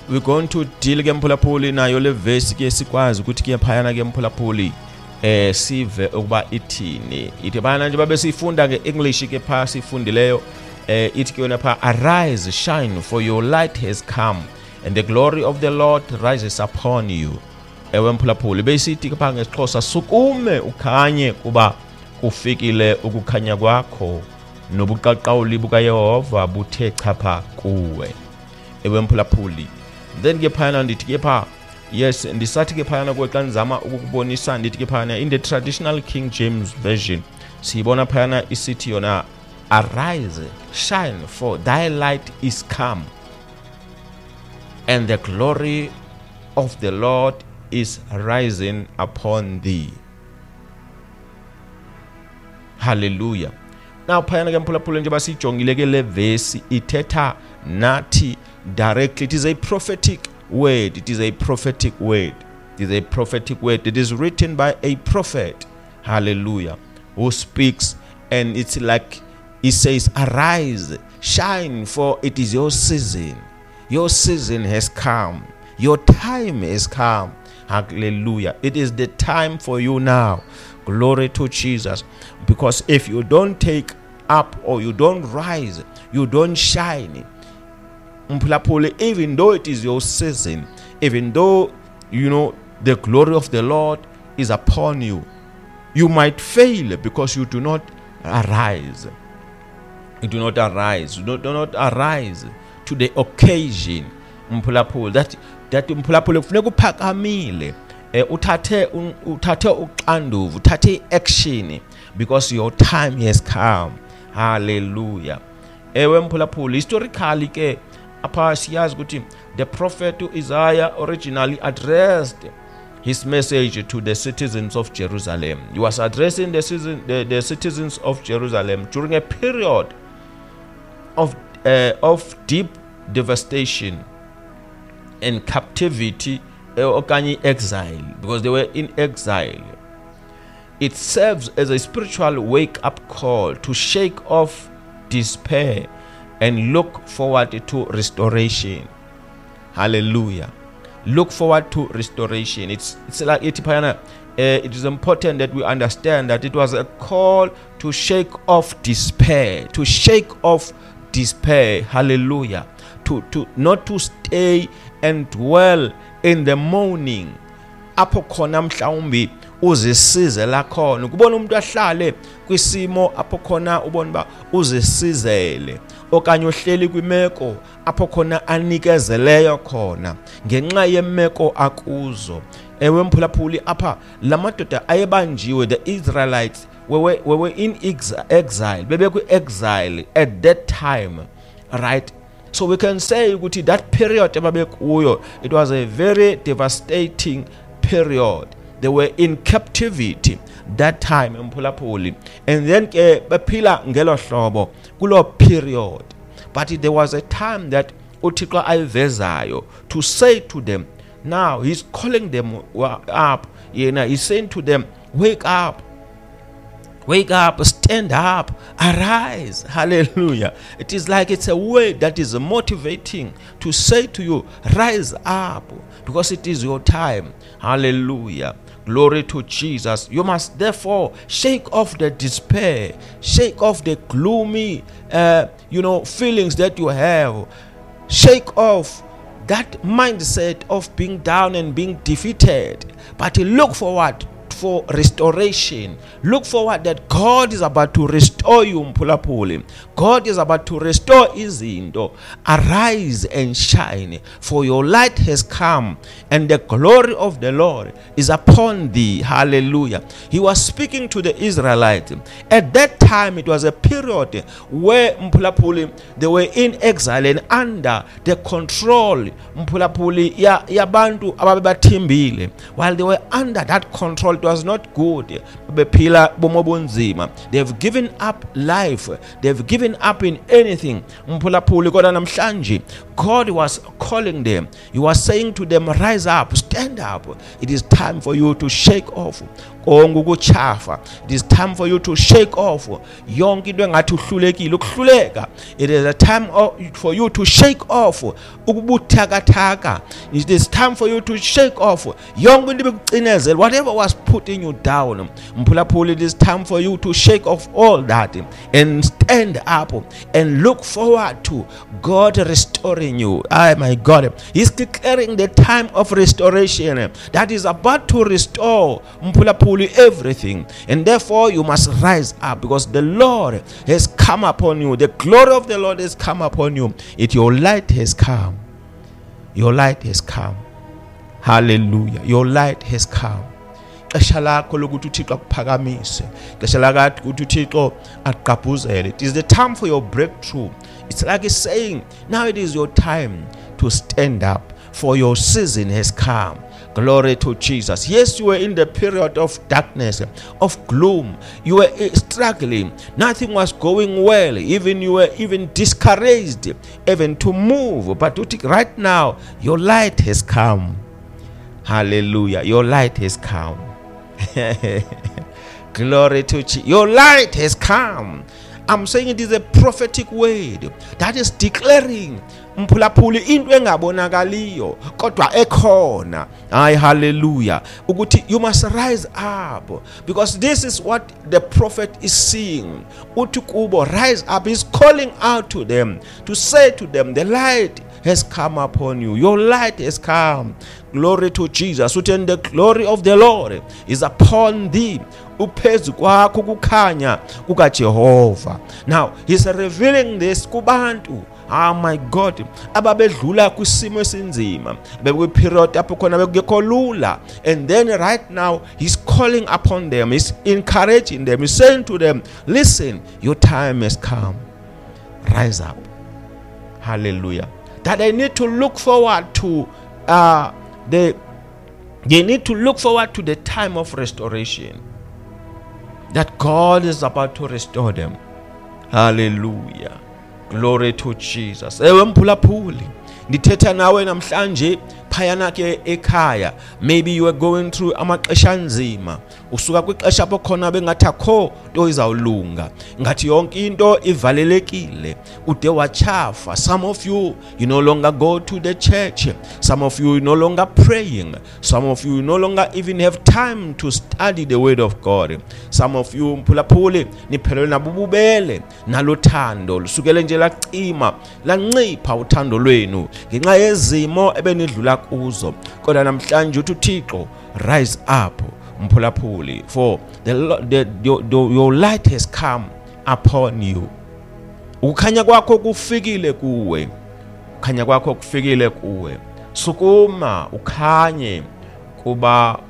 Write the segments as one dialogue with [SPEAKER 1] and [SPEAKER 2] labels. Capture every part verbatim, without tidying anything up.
[SPEAKER 1] we're going to deal ke mphulaphuli nayo le verse ke sikwazi ukuthi ke phayana ke mphulaphuli eh sive ukuba ithini. Ithi bana nje babe sifunda ke English ke pha sifundileyo eh ithi ke yona pha, arise, shine, for your light has come and the glory of the Lord rises upon you. Ewe mphulaphuli besithi ke pha ngesixhosa, sukume ukhanye kuba kufikile ukukhanya kwakho nobuqaqawuli bukaYehova buthe chapha kuwe. Ewe mphulaphuli then ke phayana ndithi ke pha, yes ndisathi ke phayana kwe xa nizama ukukubonisa ndithi ke phayana in the traditional King James version siyibona phayana isithi yona, arise, shine, for thy light is come and the glory of the Lord is rising upon thee. Hallelujah. Now phayana ke mphulaphuli nje basijongile ke le verse ithetha nathi directly. It is a prophetic word. It is a prophetic word. It is a prophetic word. It is written by a prophet. Hallelujah. Who speaks, and it's like he says, arise, shine, for it is your season. Your season has come. Your time has come. Hallelujah. It is the time for you now. Glory to Jesus. Because if you don't take up or you don't rise, you don't shine, even though it is your season, even though you know the glory of the Lord is upon you, you might fail because you do not arise. You do not arise. You do not arise to the occasion. That that mphulaphuli kufuneka uphakamile, uthathe uthathe uxanduva, uthathe action, because your time has come. Hallelujah. Ewe mphulaphuli historically ke apha siyazi ukuthi the prophet Isaiah originally addressed his message to the citizens of Jerusalem. He was addressing the, citizen, the, the citizens of Jerusalem during a period of uh, of deep devastation and captivity or exile, because they were in exile. It serves as a spiritual wake-up call to shake off despair and look forward to restoration. Hallelujah. Look forward to restoration. It's it's like it, uh, it is important that we understand that it was a call to shake off despair, to shake off despair. Hallelujah. To to not to stay and dwell in the morning. Apho khona mhlawumbi uzisize la khona ukubona umuntu ahlale kwisimo apho khona ubona ba uzisizele, okanye uhleli kwimeko apho khona anikezeleyo khona ngenxa yemeko akuzo. Ewe mphulaphuli apha lamadoda ayebanjiwe, the Israelites were were in exile, bebe ku exile at that time, right? So we can say ukuthi that period ababekuyo, it was a very devastating period. They were in captivity that time mphulaphuli, and then ke baphila ngelo hlobo kulo period. But there was a time that uThixo ayivezayo to say to them, now he's calling them up, you know, he's saying to them, wake up, wake up, stand up, arise. Hallelujah. It is like it's a word that is motivating to say to you, rise up, because it is your time. Hallelujah. Glory to Jesus. You must therefore shake off the despair, shake off the gloomy, uh, you know, feelings that you have. Shake off that mindset of being down and being defeated, but look forward for restoration. Look forward that God is about to restore you mphulaphuli. God is about to restore izinto. Arise and shine, for your light has come and the glory of the Lord is upon thee. Hallelujah. He was speaking to the Israelites. At that time it was a period where mphulaphuli they were in exile and under the control mphulaphuli ya yabantu ababebathimbile. While they were under that control, it was not good. They have given up life. They have given up in anything. God was calling them. He was saying to them, rise up, stand up. It is time for you to shake off konke ukuchafa. It is time for you to shake off yonke into engathi uhlulekile ukuhluleka. It is a time for you to shake off ukubuthakathaka. It is time for you to shake off yonke into ebekucinezela, whatever was putting you down. Mphulaphula, it is time for you to shake off all that and stand up and look forward to God restoring you. Oh my God, He's declaring the time of restoration that is about to restore Mphulaphuli everything, and therefore you must rise up because the Lord has come upon you. The glory of the Lord has come upon you. It your light has come. Your light has come. Hallelujah. Your light has come. Xesha lakho lokuthi uThixo akuphakamise, xesha lakathi ukuthi uThixo aqabhuzele. It is the time for your breakthrough. It's like he's saying, now it is your time to stand up, for your season has come. Glory to Jesus. Yes, you were in the period of darkness, of gloom. You were struggling. Nothing was going well. Even you were even discouraged, even to move. But right now, your light has come. Hallelujah. Your light has come. Glory to Jesus. Your light has come. I'm saying it is a prophetic word that is declaring Mphulaphuli into engabonakaliyo kodwa ekhona. Ay, hallelujah. Ukuthi you must rise up, because this is what the prophet is seeing. Uthi kubo, rise up. He's calling out to them to say to them, the light has come upon you. Your light has come. Glory to Jesus. Uthi, the glory of the Lord is upon thee. Uphezu kwakho kukhanya kukaJehova. Now he's revealing this kubantu. Oh my God, ababedlula kwisimo esinzima, bekwe period apho khona bekukho lula, and then right now he's calling upon them, he's encouraging them, he's saying to them, listen, your time has come. Rise up. Hallelujah. That they need to look forward to uh the they need to look forward to the time of restoration, that God is about to restore them. Hallelujah. Glory to Jesus. Ewe mphulaphuli, ndithetha nawe namhlanje phayana ke ekhaya. Maybe you are going through amaxesha nzima. Usuka kwixesha apho khona bengathi akho nto izawulunga, ngathi yonke into ivalelekile, ude wachafa. Some of you, you no longer go to the church. Some of you, you no longer praying. Some of you, you no longer even have time to study the word of God. Some of you mphulaphuli niphelelwe nabububele nalothando lusukele nje lacima lancipha uthando lwenu ngenxa yezimo ebenidlula kuzo. Kodwa namhlanje uthi uThixo, rise up mphulaphuli, for the, the, the, the your light has come upon you. Ukukhanya kwakho kufikile kuwe. Ukukhanya kwakho kufikile kuwe. Sukuma ukhanye kuba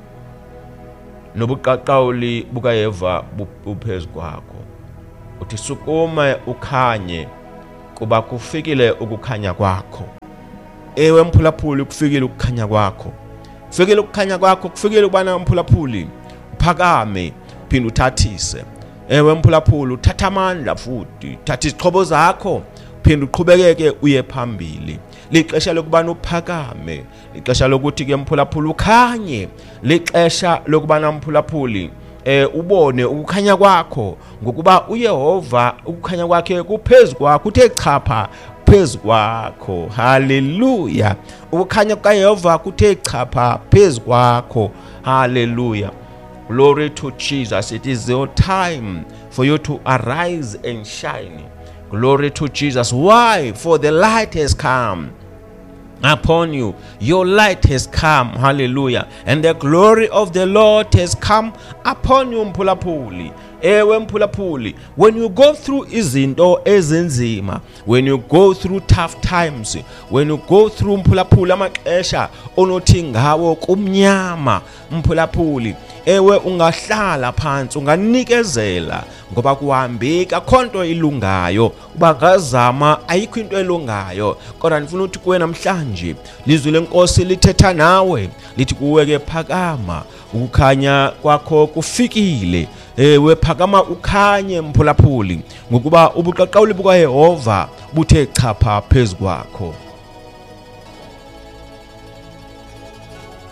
[SPEAKER 1] nobuqaqawuli bukaYehova buphezu kwakho. Uthi sukuma ukhanye kuba kufikile ukukhanya kwakho. Ewe mphulaphuli, kufikile ukukhanya kwakho. Kufikile ukukhanya kwakho, kufikile ubana mphulaphuli uphakame phinde uthathise. Ewe mphulaphuli, uthatha amandla futhi, thatha izixhobo zakho phinde uqhubekeke uye phambili. Lixesha lokubana uphakame, lixesha lokuthi ke mphulaphuli ukhanye, lixesha lokubana mphulaphuli eh ubone ukukhanya kwakho, ngokuba uYehova ukukhanya kwakhe kuphezulu kwakho, uthe chapha phezu kwakho. Hallelujah. Ukukhanya kukaYehova kuthe chapha phezu kwakho. Hallelujah. Glory to Jesus. It is your time for you to arise and shine. Glory to Jesus. Why? For the light has come upon you. Your light has come. Hallelujah. And the glory of the Lord has come upon you mphulaphuli. Ewe mphulaphuli, when you go through izinto ezinzima, when you go through tough times, when you go through mphulaphuli amaxesha onothi ngawo kumnyama mphulaphuli, ewe ungahlala phansi unganikezela, ngoba kuhambeka khonto ilungayo, ubangazama ayikho into elungayo. Kodwa ndifuna ukuthi kuwe namhlanje lizwi lenkosi lithetha nawe lithi kuwe ke phakama, ukukhanya kwakho kufikile. Ewe phakama ukhanye mphulaphuli, ngokuba ubuqaqawuli bukaYehova buthe chapha phezu kwakho.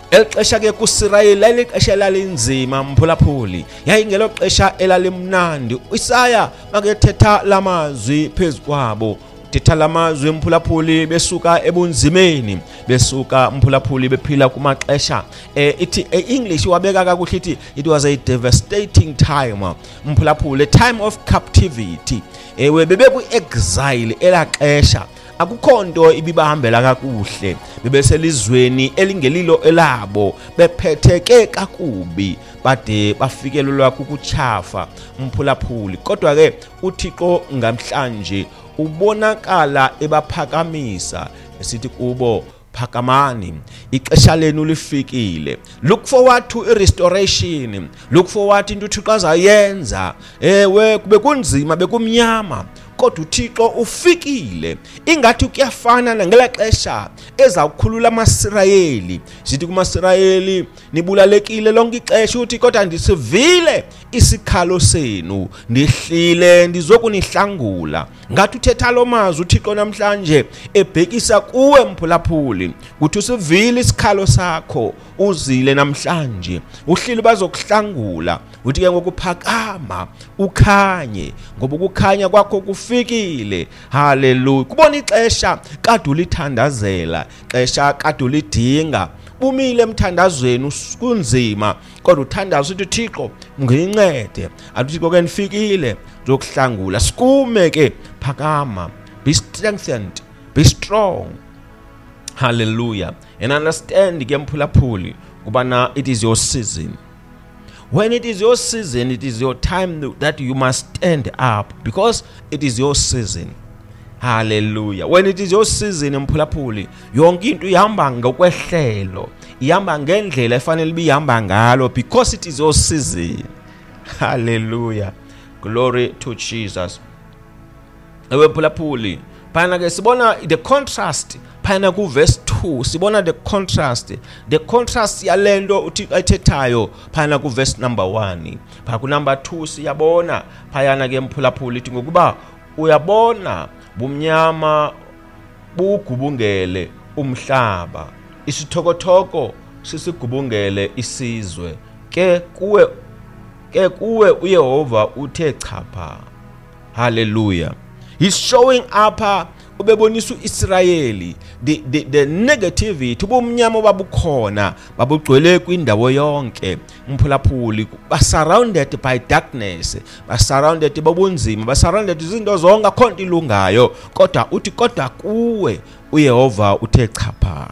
[SPEAKER 1] elixesha ke kuSirayeli lalixesha lalinzima mphulaphuli, yayingelo xesha elalimnandi. Isaya makethetha lamazwi phezukwabo, thetha lamazwi mphulaphuli besuka ebunzimeni, besuka mphulaphuli bephila kumaxesha eh ithi English wabeka kakuhle ithi it was a devastating time mphulaphuli, a time of captivity. Ewe bebeku exile elaxesha, akukho nto ibibahambela kakuhle, bebeselizweni elingelilo elabo, bephetheke kakubi bade bafikelelwa kukuchafa mphulaphuli. Kodwa ke uThixo ngamhlanje ubonakala ebaphakamisa esithi kubo, phakamani, ixesha lenu lifikile. Look forward to a restoration, look forward into uThixo azayenza. Ewe kube kunzima bekumnyama, kodwa uThixo ufikile. Ingathi kuyafana nangela xesha ezawukhulula amaSirayeli, sithi kumaSirayeli nibulalekile lonke ixesha, uthi kodwa ndisivile isikhalo senu, ndihlile ndizokunihlangula. Ngathi uthetha lo mazwi uThixo namhlanje ebhekisa kuwe mphulaphuli, kuthi usivile isikhalo sakho, uzile namhlanje, uhlile bazokuhlangula. Uthi ke ngokuphakama ukhanye, ngoba ukukhanya kwakho kufikile. Haleluya. Kubona ixesha kade ulithandazela, xesha kade ulidinga, bumile emthandazweni kunzima, kodwa uthandaza uthi Thixo ngincede. Athixo ke nifikile zokuhlangula. Sikume ke, phakama, be strengthened, be strong. Hallelujah. And understand ke mphulaphuli kubana it is your season. When it is your season, it is your time that you must stand up, because it is your season. Hallelujah. When it is your season mphulaphuli, yonke into ihamba ngokwehlelo, ihamba ngendlela efanele bihamba ngalo, because it is your season. Hallelujah. Glory to Jesus. Ewe mphulaphuli, phana ke sibona the contrast phana ku verse two, sibona the contrast, the contrast yalento uthi ayithethayo phana ku verse number one. Pha ku number two siyabona phayana ke mphulaphuli ithi ngokuba uyabona bumnyama bugubungele umhlaba, isithokotoko sisigubungele isizwe, ke kuwe ke kuwe uYehova uthe chapha. Hallelujah. He's showing up ubebonisa uIsrayeli the, the the negativity, ubumnyama babukhona babugcwele kwindawo yonke mphulaphuli, ba surrounded by darkness, ba surrounded babunzima, ba surrounded izinto zonke akhonto ilungayo, kodwa uthi kodwa kuwe uYehova uthe chapha.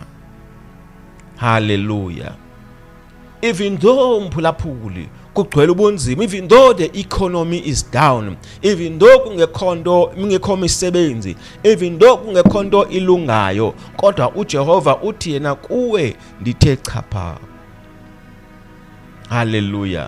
[SPEAKER 1] Hallelujah. Even though mphulaphuli kugcwele ubunzima, even though the economy is down, even though kungekhonto ingekho imisebenzi, even though kungekhonto ilungayo, kodwa uJehova uthi yena kuwe ndithe chapha. Hallelujah.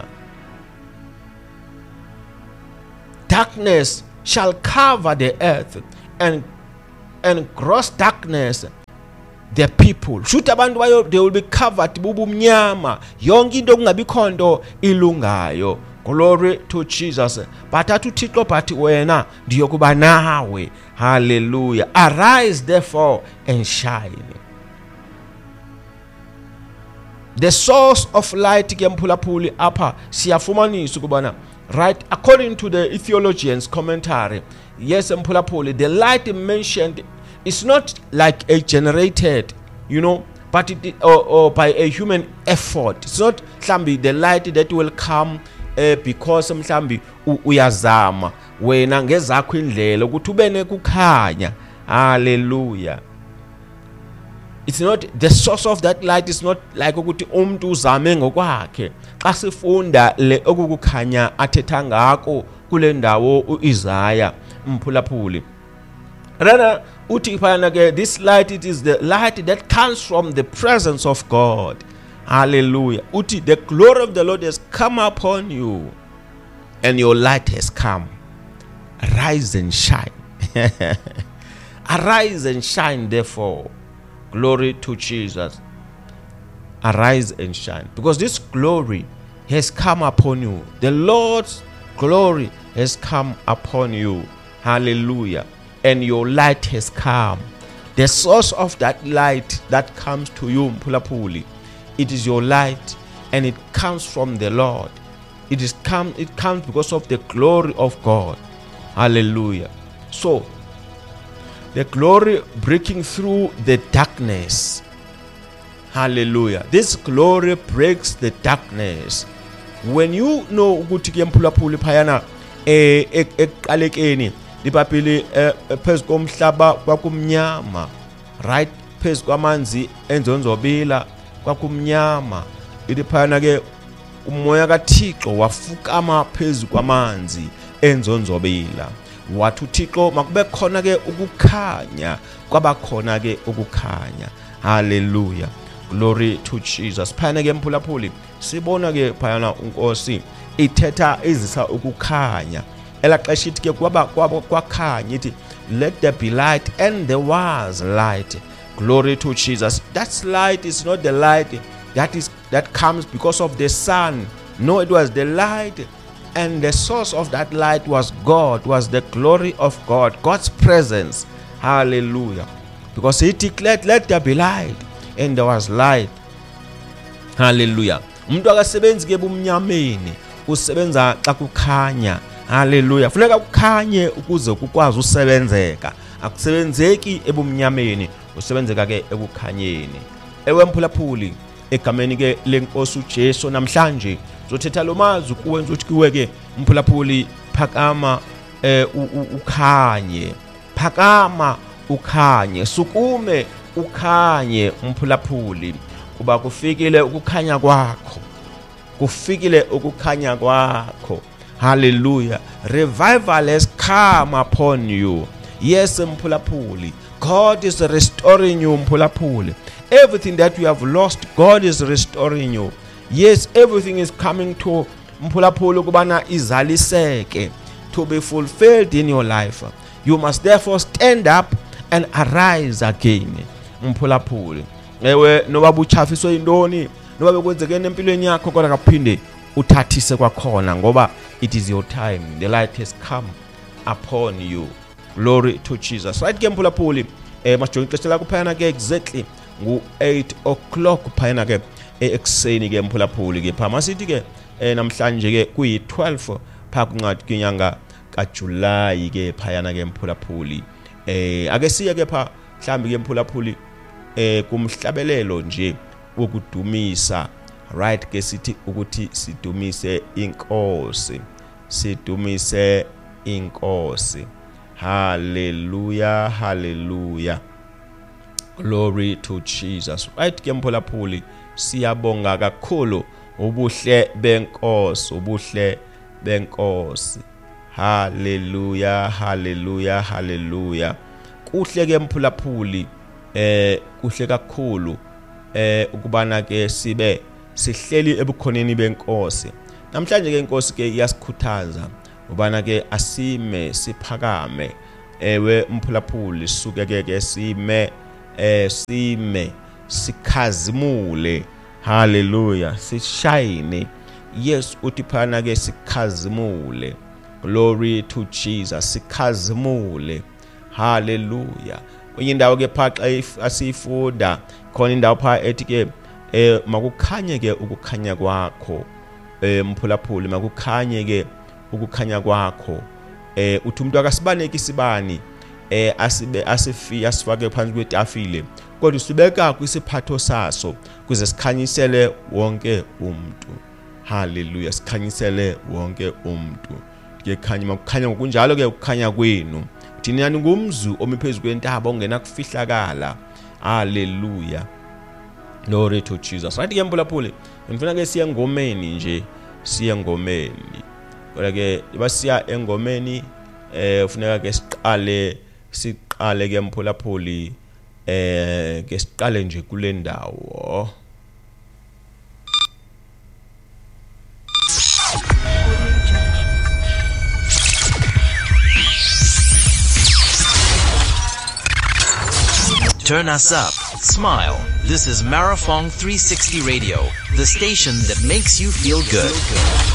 [SPEAKER 1] Darkness shall cover the earth, and and gross darkness the people. Shoot abantu bayo, they will be covered bubumnyama, yonke into kungabikhonto ilungayo. Glory to Jesus. But athu Thixo but wena ndiyokuba nawe. Hallelujah. Arise therefore and shine. The source of light ke mphulaphuli apha siyafumanisa ukubana, right, according to the theologians commentary, yes mphulaphuli, the light mentioned it's not like a generated, you know, but it or, or by a human effort. It's not mhlambi the light that will come uh, because mhlambi uyazama wena ngezakho indlela ukuthi ubene kukhanya. Hallelujah. It's not the source of that light is not like ukuthi umuntu uzame ngokwakhe. Xa sifunda le okukukhanya athetha ngako kule ndawo uIsaiah mphulaphuli, rather uthi phana ke this light, it is the light that comes from the presence of God. Hallelujah. Uthi the glory of the Lord has come upon you and your light has come. Arise and shine. Arise and shine therefore. Glory to Jesus. Arise and shine, because this glory has come upon you. The Lord's glory has come upon you. Hallelujah. And your light has come. The source of that light that comes to you mphulaphuli It is your light, and it comes from the Lord. It is come. It comes because of the glory of God. Hallelujah. So, the glory breaking through the darkness. Hallelujah. This glory breaks the darkness. When you know ukuthi ke mphulaphuli phayana eh eqalekeni libabhili phezu komhlaba kwakumnyama, right, phezu kwamanzi enzonzobila kwakumnyama, ithi phayana ke umoya kaThixo wafukama phezu kwamanzi enzonzobila. Wathi uThixo makube khona ke ukukhanya, kwaba khona ke ukukhanya. Hallelujah. Glory to Jesus. Phayana ke mphulaphuli sibona ke phayana uNkosi ithetha izisa ukukhanya. Elaxesha ithi ke kwaba kwakhanya ithi let there be light, and there was light. Glory to Jesus. That light is not the light that is that comes because of the sun. No, it was the light, and the source of that light was God, was the glory of God, God's presence. Hallelujah. Because he declared, let there be light, and there was light. Hallelujah. Umuntu akasebenzi ke bumnyameni, usebenza xa kukhanya. Hallelujah. Funeka kukhanye ukuze kukwazi usebenzeka. Akusebenzeki ebumnyameni, usebenzeka ke ekukhanyeni. Ewe mphulaphuli, egameni ke lenkosi uJesu namhlanje zothetha lo mazwi kuwenza ukuthi kuwe ke mphulaphuli phakama eh ukhanye. Phakama ukhanye, sukume ukhanye mphulaphuli, kuba kufikile ukukhanya kwakho. Kufikile ukukhanya kwakho. Hallelujah. Revival has come upon you. Yes, mphulaphuli. God is restoring you, mphulaphuli. Everything that you have lost, God is restoring you. Yes, everything is coming to mphulaphuli kubana izaliseke, to be fulfilled in your life. You must therefore stand up and arise again. Mphulaphuli. Ewe noba buchafiswe indoni, noba bekwenzeke empilweni yakho kodwa kaphinde uthathise kwakhona ngoba it is your time. The light has come upon you. Glory to Jesus. Right ke mphulaphuli, eh masijonge ixesha lakho phayana ke exactly ngu eight o'clock phayana ke ekseni ke mphulaphuli ke pha masithi ke namhlanje ke kuyi twelve pha kunqadi kwinyanga kaJuly ke phayana ke mphulaphuli. Eh ake siye ke pha mhlambi ke mphulaphuli eh kumhlabelelo nje ukudumisa, right, ke sithi ukuthi sidumise inkosi, sidumise inkosi. Hallelujah, hallelujah. Glory to Jesus. Right ke mphulaphuli, siyabonga kakhulu ubuhle benkosi, ubuhle benkosi. Hallelujah, hallelujah, hallelujah. Kuhle ke mphulaphuli, eh kuhle kakhulu eh ukubana ke sibe sihleli ebukhoneni benkosi. Namhlanje ke inkosi ke iyasikhuthaza ubana ke asime siphakame. Ewe mphulaphuli, suke ke ke sime eh sime sikhazimule. Hallelujah. Sishine. Yes, uthi phana ke sikhazimule. Glory to Jesus. Sikhazimule. Hallelujah. Kwenye indawo ke phaxa asifunda khona indawo pha ethi ke eh makukhanye ke ukukhanya kwakho. Eh mphulaphuli, makukhanye ke ukukhanya kwakho. Eh uthi umuntu akasibaneki isibani eh asibe asifi asifake phansi kwetafile, kodwa usibeka kwisiphatho saso kuze sikhanyisele wonke umuntu. Hallelujah. Sikhanyisele wonke umuntu. Ke khanya makukhanya ngokunjalo ke ukukhanya kwenu. Thina ngumzu omiphezulu kwentaba ongena kufihlakala. Hallelujah. Glory to Jesus. Right ke mphulaphuli, ngifuna ke siye ngomeni nje, siye ngomeni. Kodwa ke basiya engomeni eh ufuneka ke siqale siqale ke mphulaphuli eh ke siqale nje kule ndawo.
[SPEAKER 2] Turn us up. Smile. This is Marathon three sixty Radio, the station that makes you feel good.